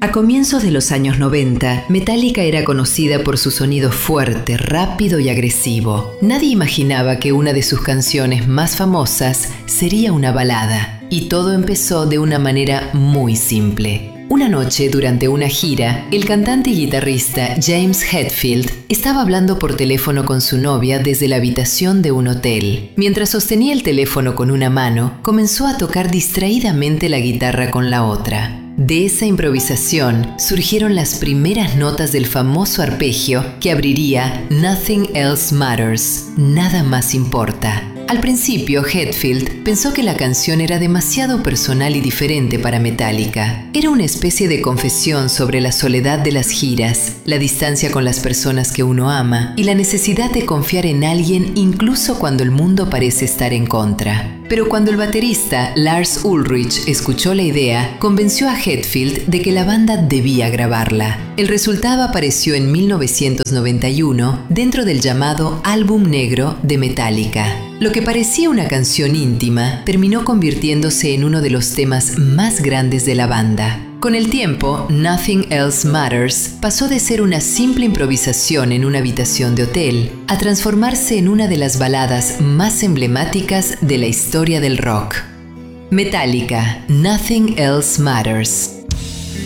A comienzos de los años 90, Metallica era conocida por su sonido fuerte, rápido y agresivo. Nadie imaginaba que una de sus canciones más famosas sería una balada. Y todo empezó de una manera muy simple. Una noche, durante una gira, el cantante y guitarrista James Hetfield estaba hablando por teléfono con su novia desde la habitación de un hotel. Mientras sostenía el teléfono con una mano, comenzó a tocar distraídamente la guitarra con la otra. De esa improvisación surgieron las primeras notas del famoso arpegio que abriría Nothing Else Matters, Nada Más Importa. Al principio, Hetfield pensó que la canción era demasiado personal y diferente para Metallica. Era una especie de confesión sobre la soledad de las giras, la distancia con las personas que uno ama y la necesidad de confiar en alguien incluso cuando el mundo parece estar en contra. Pero cuando el baterista Lars Ulrich escuchó la idea, convenció a Hetfield de que la banda debía grabarla. El resultado apareció en 1991 dentro del llamado Álbum Negro de Metallica. Lo que parecía una canción íntima terminó convirtiéndose en uno de los temas más grandes de la banda. Con el tiempo, Nothing Else Matters pasó de ser una simple improvisación en una habitación de hotel a transformarse en una de las baladas más emblemáticas de la historia del rock. Metallica, Nothing Else Matters.